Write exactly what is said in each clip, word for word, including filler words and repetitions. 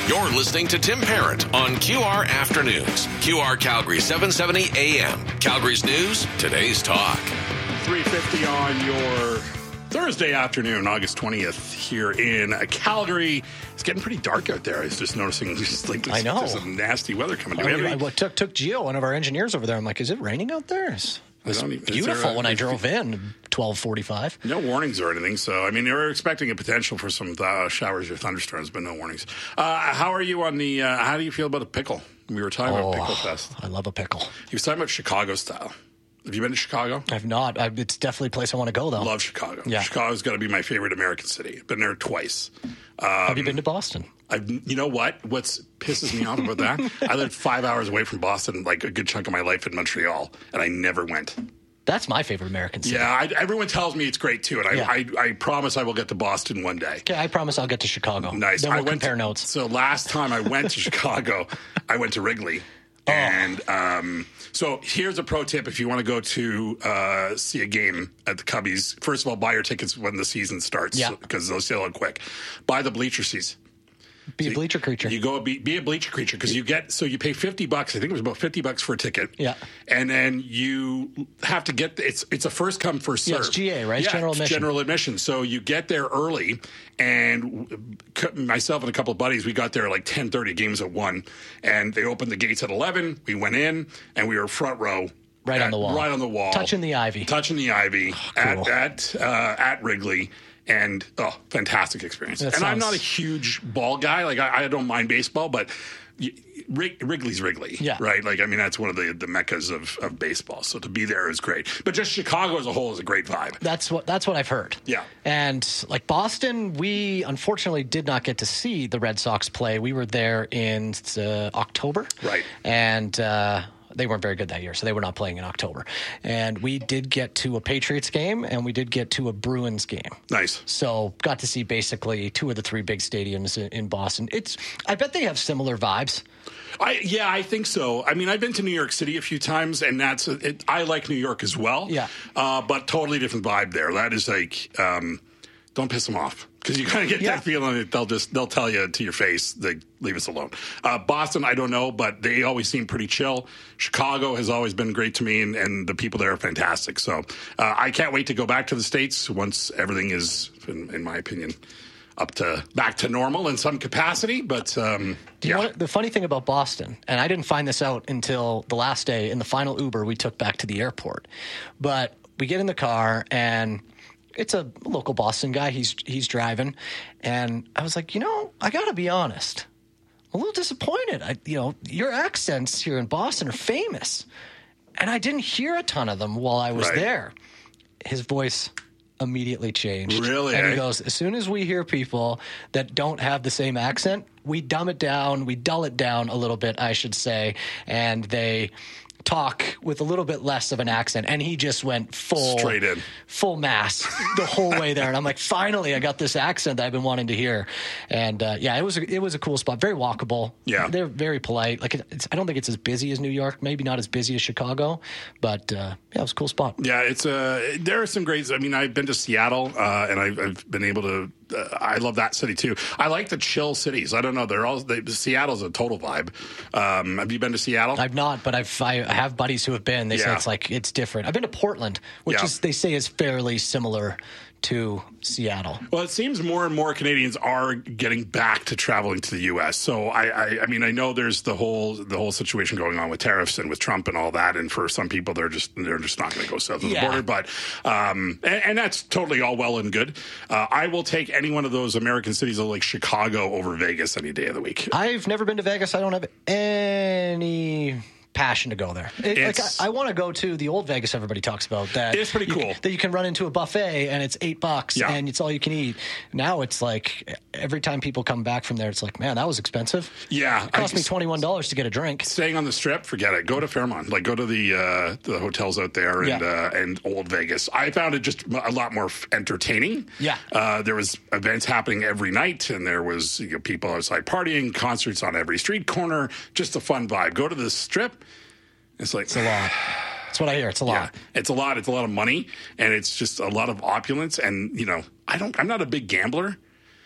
You're listening to Tim Parent on Q R Afternoons. Q R Calgary seven seventy A M. Calgary's news, today's talk. three fifty on your Thursday afternoon, August twentieth, here in Calgary. It's getting pretty dark out there. I was just noticing just like this, I know. there's some nasty weather coming. Do I, we have I, any- I took, took Gio, one of our engineers over there. I'm like, is it raining out there? It's, it was I don't even- is beautiful there a- when I drove in, twelve forty-five. No warnings or anything. So, I mean, they were expecting a potential for some th- showers or thunderstorms, but no warnings. Uh, how are you on the, uh, how do you feel about a pickle? We were talking Oh, about Pickle Fest. I love a pickle. He was talking about Chicago style. Have you been to Chicago? I've not. I, it's definitely a place I want to go, though. Love Chicago. Yeah. Chicago's got to be my favorite American city. I've been there twice. Um, Have you been to Boston? I've, you know what? What pisses me off about that? I lived five hours away from Boston, like a good chunk of my life in Montreal, and I never went. That's my favorite American city. Yeah, I, everyone tells me it's great too, and I, Yeah. I, I promise I will get to Boston one day. Okay, I promise I'll get to Chicago. Nice. Then we'll I went compare to, notes. So last time I went to Chicago, I went to Wrigley. Oh. And um, so here's a pro tip if you want to go to uh, see a game at the Cubbies. First of all, buy your tickets when the season starts Yeah. because they'll sell out quick. Buy the bleacher seats. Be a bleacher creature. You go be, be a bleacher creature because you get so you pay fifty bucks. I think it was about fifty bucks for a ticket. Yeah, and then you have to get it's it's a first come first serve. Yeah, it's G A, right? It's Yeah, general it's admission. General admission. So you get there early, and myself and a couple of buddies, we got there at like ten thirty. Games at one, and they opened the gates at eleven. We went in, and we were front row. Right at, on the wall. Right on the wall. Touching the ivy. Touching the ivy Oh, at cool. at uh, at Wrigley. And, oh, fantastic experience. That and I'm sounds- not a huge ball guy. Like, I, I don't mind baseball, but y- Wrig- Wrigley's Wrigley. Yeah. Right? Like, I mean, that's one of the, the meccas of, of baseball. So to be there is great. But just Chicago as a whole is a great vibe. That's what that's what I've heard. Yeah. And like Boston, we unfortunately did not get to see the Red Sox play. We were there in uh, October. Right. And uh, they weren't very good that year, so they were not playing in October. And we did get to a Patriots game, and we did get to a Bruins game. Nice. So got to see basically two of the three big stadiums in, in Boston. It's I bet they have similar vibes. I Yeah, I think so. I mean, I've been to New York City a few times, and that's it, I like New York as well. Yeah. Uh, but totally different vibe there. That is like, um, don't piss them off. Because you kind of get Yeah. that feeling that they'll just they'll tell you to your face, they leave us alone. Uh, Boston, I don't know, but they always seem pretty chill. Chicago has always been great to me, and, and the people there are fantastic. So uh, I can't wait to go back to the States once everything is, in, in my opinion, up to back to normal in some capacity. But um, Do you yeah, want, the funny thing about Boston, and I didn't find this out until the last day in the final Uber we took back to the airport, but we get in the car and it's a local Boston guy. He's he's driving, and I was like, you know, I got to be honest, I'm a little disappointed. I, you know, your accents here in Boston are famous, and I didn't hear a ton of them while I was Right. there. His voice immediately changed. Really, And eh? he goes, as soon as we hear people that don't have the same accent, we dumb it down, we dull it down a little bit, I should say, and they talk with a little bit less of an accent. And he just went full Straight in. full mass the whole way there. And I'm like, finally, I got this accent that I've been wanting to hear. And uh, yeah, it was a, it was a cool spot, very walkable. Yeah. They're very polite. Like, it's, I don't think it's as busy as New York, maybe not as busy as Chicago, but uh, yeah, it was a cool spot. Yeah, it's uh, there are some great. I mean, I've been to Seattle, uh, and I've, I've been able to. Uh, I love that city too. I like the chill cities. I don't know. They're all. They, Seattle's a total vibe. Um, have you been to Seattle? I've not, but I've I have buddies who have been. They say Yeah. it's like it's different. I've been to Portland, which Yeah. is they say is fairly similar to Seattle. Well, it seems more and more Canadians are getting back to traveling to the U S. So I, I, I mean, I know there's the whole the whole situation going on with tariffs and with Trump and all that. And for some people, they're just they're just not going to go south of Yeah. the border. But um, and, and that's totally all well and good. Uh, I will take any one of those American cities like Chicago over Vegas any day of the week. I've never been to Vegas. I don't have any passion to go there. It- like, It's- I, I want to go to the old Vegas everybody talks about. That It's pretty you cool. can- that you can run into a buffet and it's eight bucks Yeah. and it's all you can eat. Now it's like every time people come back from there, it's like, man, that was expensive. Yeah, It cost I- me twenty-one dollars to get a drink. Staying on the Strip, forget it. Go to Fairmont. Like, go to the uh, the hotels out there and Yeah. uh, and Old Vegas. I found it just a lot more f- entertaining. Yeah. Uh, there was events happening every night, and there was you know, people outside partying, concerts on every street corner. Just a fun vibe. Go to the Strip. It's like It's a lot. That's what I hear. It's a lot. Yeah, it's a lot. It's a lot of money, and it's just a lot of opulence. And you know, I don't. I'm not a big gambler.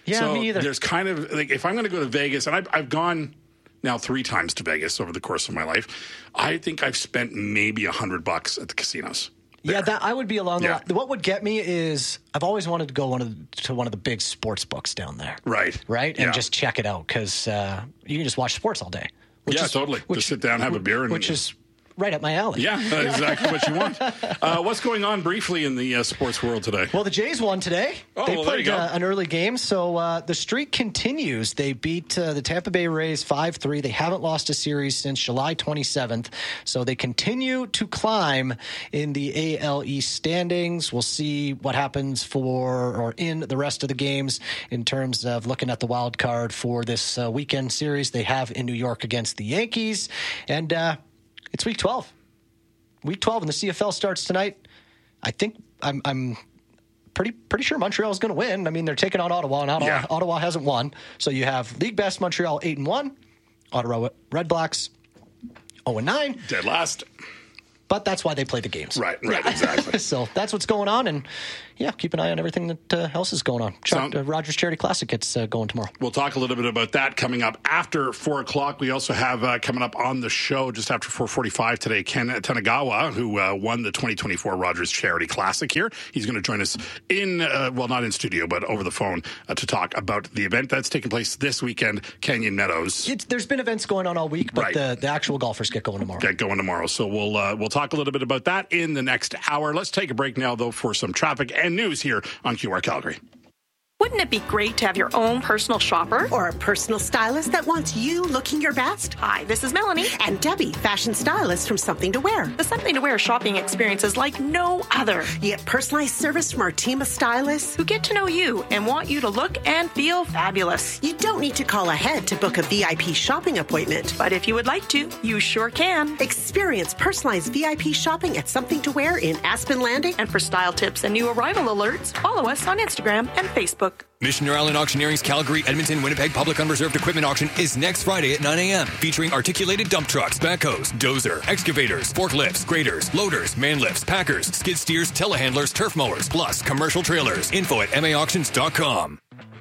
Yeah, so me either. There's kind of like if I'm going to go to Vegas, and I've, I've gone now three times to Vegas over the course of my life, I think I've spent maybe a hundred bucks at the casinos. There. Yeah, that I would be along Yeah. the line. What would get me is I've always wanted to go one of the, to one of the big sports books down there. Right. Right? Yeah. And just check it out because uh, you can just watch sports all day. Which Yeah, is, totally. Which, Just sit down, have a beer, and which is right up my alley. yeah, that's exactly what you want. Uh, what's going on briefly in the uh, sports world today? Well, the Jays won today. Oh, they well, there played you go. uh, an early game, so uh, the streak continues. They beat uh, the Tampa Bay Rays five three. They haven't lost a series since July twenty-seventh, so they continue to climb in the A L East standings. We'll see what happens for or in the rest of the games in terms of looking at the wild card for this uh, weekend series they have in New York against the Yankees. And uh, it's week twelve. Week twelve, and the C F L starts tonight. I think I'm, I'm pretty pretty sure Montreal is going to win. I mean, they're taking on Ottawa, and Ottawa, Yeah. Ottawa hasn't won. So you have league best Montreal eight and one, Ottawa Red Blacks zero and nine. Dead last. But that's why they play the games. Right, right, exactly. So that's what's going on, and yeah, keep an eye on everything that uh, else is going on. Chuck, Sound- uh, Rogers Charity Classic gets uh, going tomorrow. We'll talk a little bit about that coming up after four o'clock. We also have uh, coming up on the show just after four forty-five today, Ken Tanagawa, who uh, won the twenty twenty-four Rogers Charity Classic here. He's going to join us in, uh, well, not in studio, but over the phone uh, to talk about the event that's taking place this weekend, Canyon Meadows. It's, there's been events going on all week, but Right. the, the actual golfers get going tomorrow. Get going tomorrow. So we'll uh, we'll talk a little bit about that in the next hour. Let's take a break now, though, for some traffic and news here on Q R Calgary. Wouldn't it be great to have your own personal shopper? Or a personal stylist that wants you looking your best? Hi, this is Melanie. And Debbie, fashion stylist from Something to Wear. The Something to Wear shopping experience is like no other. You get personalized service from our team of stylists. Who get to know you and want you to look and feel fabulous. You don't need to call ahead to book a V I P shopping appointment. But if you would like to, you sure can. Experience personalized V I P shopping at Something to Wear in Aspen Landing. And for style tips and new arrival alerts, follow us on Instagram and Facebook. Missioner Island Auctioneering's Calgary, Edmonton, Winnipeg Public Unreserved Equipment Auction is next Friday at nine a.m. featuring articulated dump trucks, backhoes, dozer, excavators, forklifts, graders, loaders, man lifts, packers, skid steers, telehandlers, turf mowers, plus commercial trailers. Info at m a auctions dot com.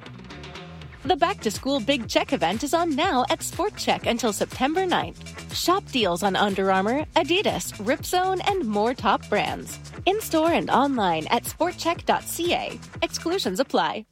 The Back to School Big Check event is on now at Sport Check until September ninth. Shop deals on Under Armour, Adidas, Ripzone, and more top brands. In-store and online at sport check dot c a. Exclusions apply.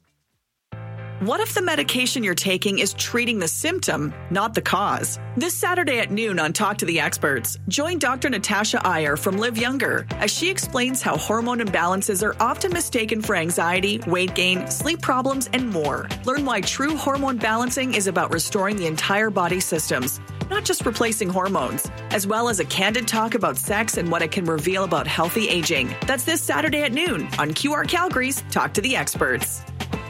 What if the medication you're taking is treating the symptom, not the cause? This Saturday at noon on Talk to the Experts, join Doctor Natasha Iyer from Live Younger as she explains how hormone imbalances are often mistaken for anxiety, weight gain, sleep problems, and more. Learn why true hormone balancing is about restoring the entire body systems, not just replacing hormones, as well as a candid talk about sex and what it can reveal about healthy aging. That's this Saturday at noon on Q R Calgary's Talk to the Experts.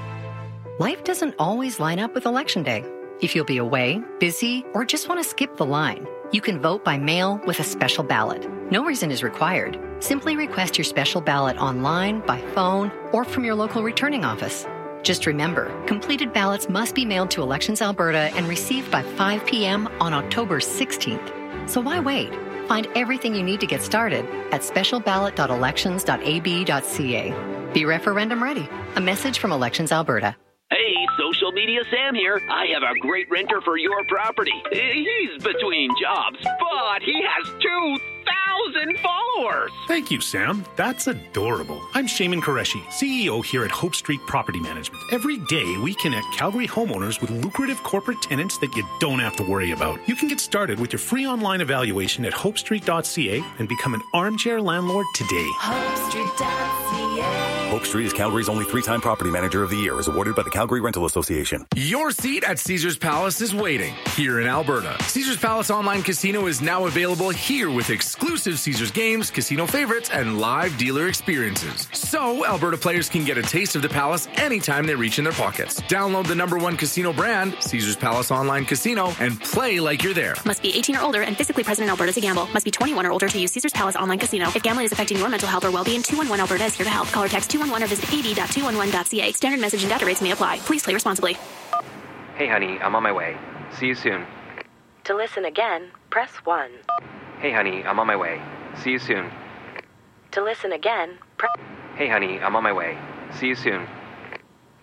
Life doesn't always line up with Election Day. If you'll be away, busy, or just want to skip the line, you can vote by mail with a special ballot. No reason is required. Simply request your special ballot online, by phone, or from your local returning office. Just remember, completed ballots must be mailed to Elections Alberta and received by five p.m. on October sixteenth. So why wait? Find everything you need to get started at special ballot dot elections dot a b dot c a. Be referendum ready. A message from Elections Alberta. Hey, Social Media Sam here. I have a great renter for your property. He's between jobs, but he has two thousand followers. Thank you, Sam. That's adorable. I'm Shaman Qureshi, C E O here at Hope Street Property Management. Every day, we connect Calgary homeowners with lucrative corporate tenants that you don't have to worry about. You can get started with your free online evaluation at hope street dot c a and become an armchair landlord today. hope street dot c a. Hope Street is Calgary's only three-time Property Manager of the Year, as awarded by the Calgary Rental Association. Your seat at Caesars Palace is waiting here in Alberta. Caesars Palace Online Casino is now available here with exclusive Caesars games, casino favorites, and live dealer experiences. So Alberta players can get a taste of the Palace anytime they reach in their pockets. Download the number one casino brand, Caesars Palace Online Casino, and play like you're there. Must be eighteen or older and physically present in Alberta to gamble. Must be twenty-one or older to use Caesars Palace Online Casino. If gambling is affecting your mental health or well-being, two one one Alberta is here to help. Call or text two one one or visit a b dot two one one dot c a. Standard message and data rates may apply. Please play responsibly. Hey, honey, I'm on my way. See you soon. To listen again, press one. Hey, honey, I'm on my way. See you soon. To listen again, press... Hey, honey, I'm on my way. See you soon.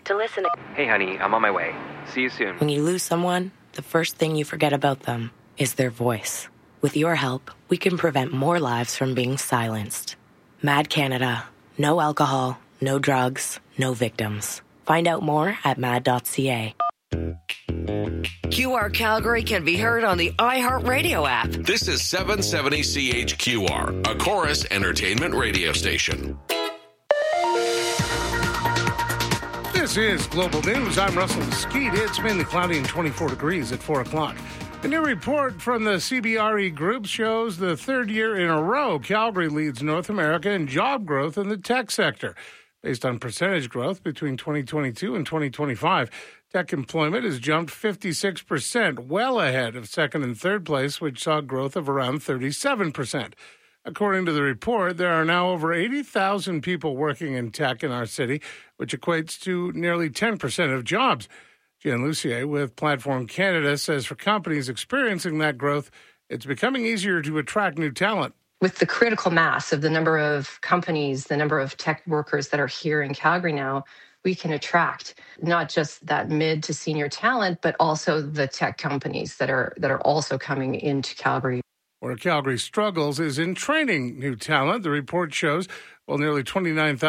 To listen. Hey, honey, I'm on my way. See you soon. When you lose someone, the first thing you forget about them is their voice. With your help, we can prevent more lives from being silenced. Mad Canada. No alcohol, no drugs, no victims. Find out more at mad dot c a. Q R Calgary can be heard on the iHeartRadio app. This is seven seventy C H Q R, a Chorus Entertainment radio station. This is Global News. I'm Russell Mesquite. It's mainly cloudy and twenty-four degrees at four o'clock. A new report from the C B R E Group shows the third year in a row Calgary leads North America in job growth in the tech sector. Based on percentage growth between twenty twenty-two and twenty twenty-five, tech employment has jumped fifty-six percent, well ahead of second and third place, which saw growth of around thirty-seven percent. According to the report, there are now over eighty thousand people working in tech in our city, which equates to nearly ten percent of jobs. Jen Lucier with Platform Canada says for companies experiencing that growth, it's becoming easier to attract new talent. With the critical mass of the number of companies, the number of tech workers that are here in Calgary now, we can attract not just that mid to senior talent, but also the tech companies that are that are also coming into Calgary. Where Calgary struggles is in training new talent. The report shows, while nearly twenty-nine thousand